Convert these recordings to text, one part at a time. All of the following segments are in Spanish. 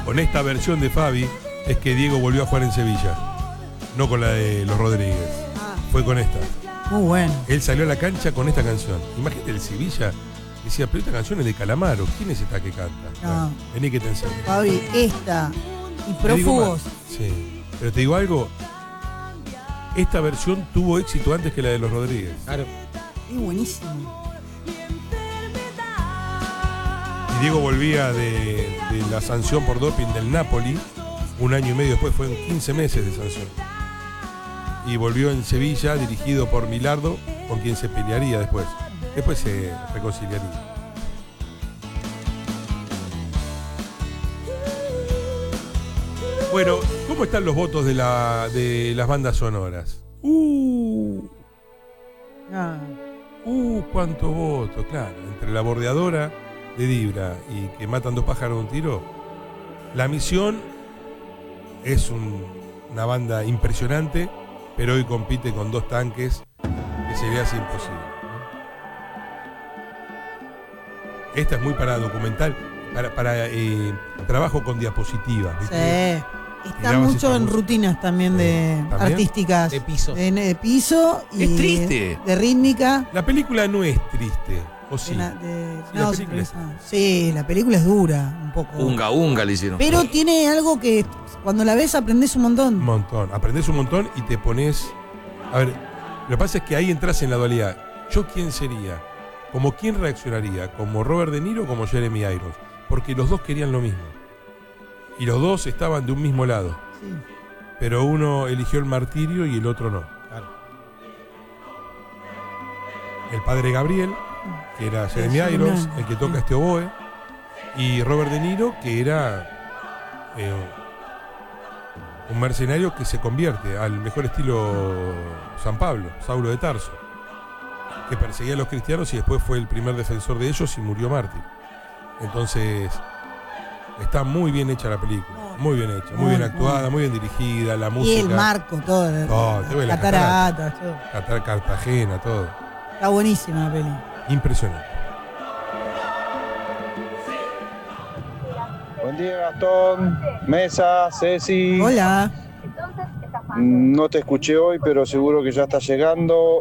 con esta versión de Fabi es que Diego volvió a jugar en Sevilla. No con la de los Rodríguez. Fue con esta. Muy bueno. Él salió a la cancha con esta canción. Imagínate el Sevilla. Decía, pero esta canción es de Calamaro. ¿Quién es esta que canta? No. Bueno, vení que te enseño. Fabi, esta y Te digo Prófugos. más. Sí. Pero te digo algo. Esta versión tuvo éxito antes que la de los Rodríguez. Claro. Es buenísimo. Y Diego volvía de la sanción por doping del Napoli. Un año y medio después, fueron 15 meses de sanción. Y volvió en Sevilla, dirigido por Milardo, con quien se pelearía después. Después se reconciliaría. Bueno, ¿cómo están los votos de las bandas sonoras? ¿Cuántos votos? Claro, entre La Bordeadora de Dibra y Que Matan dos pájaros de un tiro. La Misión es una banda impresionante, pero hoy compite con Dos Tanques, que se le hace imposible. Esta es muy para documental, para trabajo con diapositivas, ¿viste? Sí. Está mucho en rutinas también de ¿También? artísticas. De piso. De piso y Es triste. de rítmica. La película no es triste, ¿o sí? La película es- sí, la película es dura, un poco. Unga le hicieron. Pero tiene algo que cuando la ves aprendés un montón. Un montón. Aprendés un montón y te pones... A ver, lo que pasa es que ahí entras en la dualidad. ¿Yo quién sería? ¿Como quién reaccionaría? ¿Como Robert De Niro o como Jeremy Irons? Porque los dos querían lo mismo. Y los dos estaban de un mismo lado. Sí. Pero uno eligió el martirio y el otro no. Claro. El padre Gabriel, que era Jeremy Jeremy Irons, Irons, el que toca sí. este oboe. Y Robert De Niro, que era un mercenario que se convierte al mejor estilo San Pablo, Saulo de Tarso, que perseguía a los cristianos y después fue el primer defensor de ellos y murió mártir. Entonces, está muy bien hecha la película, muy bien hecha, muy bien actuada, muy bien dirigida, la música. Y el marco, todo. Te ve la cataratas, todo. Cartagena, todo. Está buenísima la peli. Impresionante. Buen día, Gastón, Mesa, Ceci. Hola. No te escuché hoy, pero seguro que ya está llegando.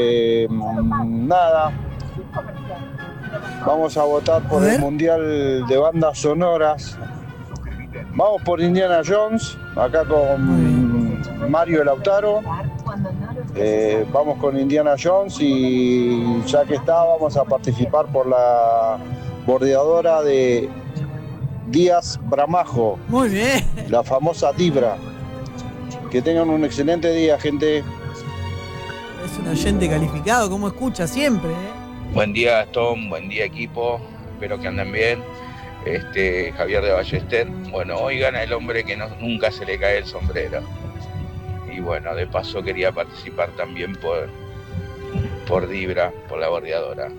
Nada. Vamos a votar por el Mundial de Bandas Sonoras. Vamos por Indiana Jones, acá con Mario Lautaro. Vamos con Indiana Jones y ya que está, vamos a participar por la bordeadora de Díaz Bramajo. Muy bien. La famosa Dibra. Que tengan un excelente día, gente. Es un oyente calificado, como escucha siempre, Buen día, Gastón, buen día, equipo. Espero que anden bien. Javier de Ballester. Bueno, hoy gana el hombre que nunca se le cae el sombrero. Y bueno, de paso quería participar también por Dibra, por la bordeadora.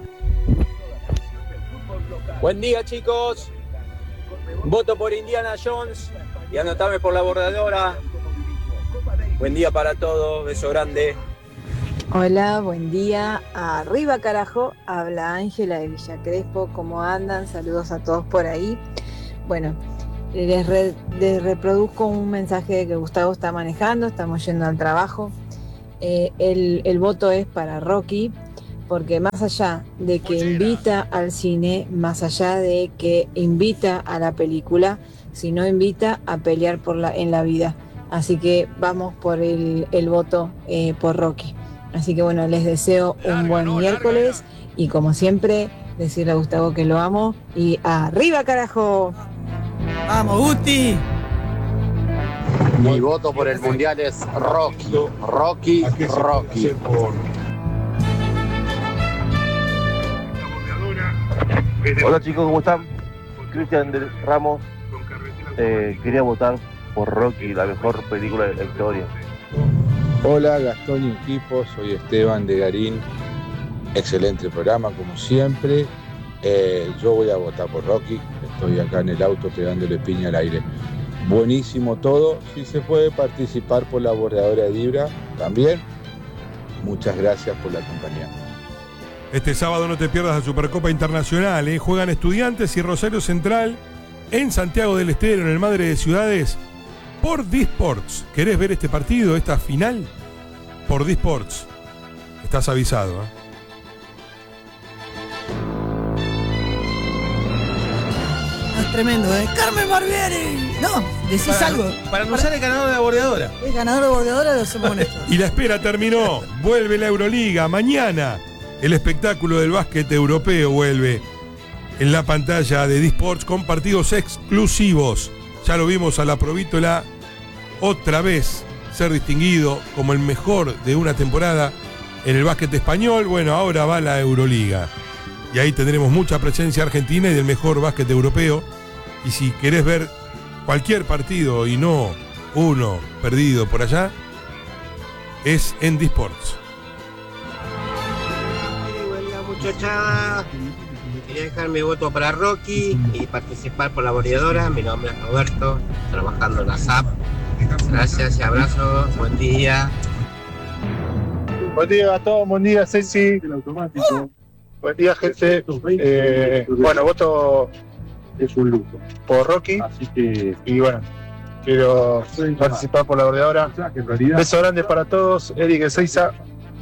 Buen día, chicos. Voto por Indiana Jones y anotame por la bordeadora. Buen día para todos, beso grande. Hola, buen día. Arriba carajo, habla Ángela de Villa Crespo. ¿Cómo andan? Saludos a todos por ahí. Bueno, les reproduzco un mensaje que Gustavo está manejando. Estamos yendo al trabajo. El voto es para Rocky, porque más allá de que invita al cine, más allá de que invita a la película, sino invita a pelear en la vida. Así que vamos por el voto por Rocky. Así que bueno, les deseo un buen miércoles y como siempre, decirle a Gustavo que lo amo y ¡arriba carajo! ¡Vamos, Gusti! Mi voto por el mundial es Rocky. Rocky. Hola chicos, ¿cómo están? Cristian de Ramos. Quería votar por Rocky, la mejor película de la historia. Hola Gastón y equipo, soy Esteban de Garín. Excelente programa como siempre. Yo voy a votar por Rocky. Estoy acá en el auto pegándole piña al aire. Buenísimo todo. Si se puede participar por la bordeadora de Dibra también. Muchas gracias por la compañía. Este sábado no te pierdas la Supercopa Internacional, Juegan Estudiantes y Rosario Central en Santiago del Estero, en el Madre de Ciudades, por D-Sports. ¿Querés ver este partido, esta final? Por D-Sports. Estás avisado, ¿eh? No, es tremendo, ¿eh? ¡Carmen Barbieri! No, decís algo. Para anunciar el ganador de la bordeadora. El ganador de bordeadora lo hacemos con esto. Y la espera terminó. Vuelve la Euroliga. Mañana el espectáculo del básquet europeo vuelve en la pantalla de D-Sports con partidos exclusivos. Ya lo vimos a la Provítola otra vez ser distinguido como el mejor de una temporada en el básquet español. Bueno, ahora va la Euroliga. Y ahí tendremos mucha presencia argentina y del mejor básquet europeo. Y si querés ver cualquier partido y no uno perdido por allá, es en D-Sports. Buen día, muchachada. Quería dejar mi voto para Rocky y participar por la bordeadora. Mi nombre es Roberto, trabajando en la SAP. Gracias y abrazos. Buen día. Buen día a todos, buen día Ceci. Buen día gente. Bueno, voto por Rocky. Y bueno, quiero participar por la bordeadora. Beso grande para todos. Eric Ezeiza.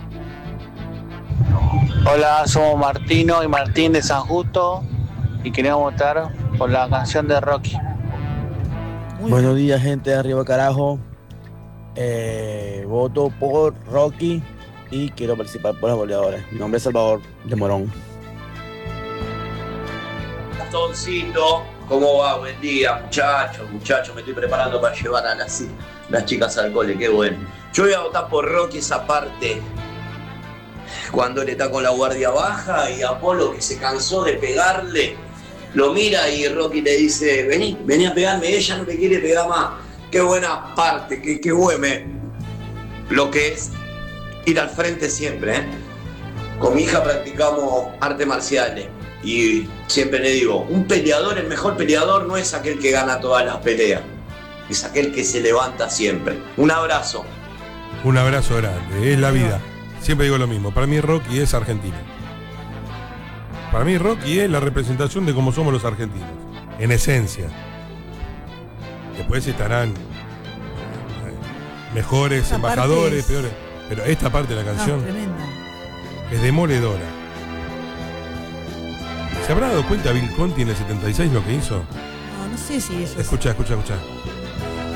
Hola, somos Martino y Martín de San Justo y queríamos votar por la canción de Rocky. Buenos días, gente de Arriba Carajo. Voto por Rocky y quiero participar por las goleadoras. Mi nombre es Salvador de Morón. Gastoncito, ¿cómo va? Buen día, muchachos, me estoy preparando para llevar a las chicas al cole, qué bueno. Yo voy a votar por Rocky esa parte, cuando él está con la guardia baja y Apolo, que se cansó de pegarle, lo mira y Rocky le dice, vení a pegarme, ella no me quiere pegar más. Qué buena parte, qué bueno lo que es ir al frente siempre, ¿eh? Con mi hija practicamos artes marciales y siempre le digo, un peleador, el mejor peleador no es aquel que gana todas las peleas, es aquel que se levanta siempre. Un abrazo. Un abrazo grande, es la vida. Siempre digo lo mismo, para mí Rocky es Argentina. Para mí Rocky es la representación de cómo somos los argentinos, en esencia. Después estarán mejores, esta embajadores, peores. Pero esta parte de la canción es demoledora. ¿Se habrá dado cuenta Bill Conti en el 76 lo que hizo? No sé si eso Escucha.